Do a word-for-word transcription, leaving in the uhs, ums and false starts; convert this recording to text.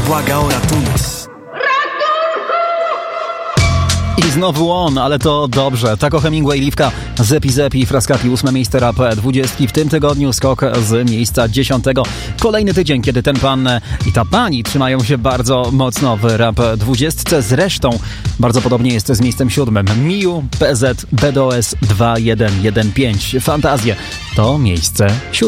błaga o ratunek. I znowu on, ale to dobrze. Taco Hemingway, Liwka, Zepi Zepi, Frascati, ósme miejsce Rap dwudziestki. W tym tygodniu skok z miejsca dziesiątego. Kolejny tydzień, kiedy ten pan i ta pani trzymają się bardzo mocno w Rap dwudziestce. Zresztą bardzo podobnie jest z miejscem siódmym. Miu, P Z, B D O S dwa jeden jeden pięć. Fantazje to miejsce siódme.